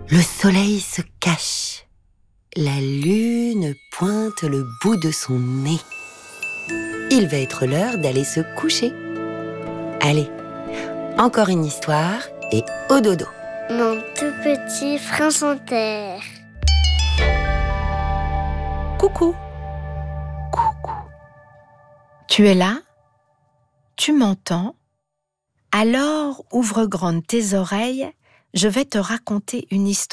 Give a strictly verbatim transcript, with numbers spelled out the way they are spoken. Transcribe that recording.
Le soleil se cache. La lune pointe le bout de son nez. Il va être l'heure d'aller se coucher. Allez, encore une histoire et au dodo. Mon tout petit prince en terre. Coucou. Coucou. Tu es là? Tu m'entends? Alors ouvre grandes tes oreilles, je vais te raconter une histoire.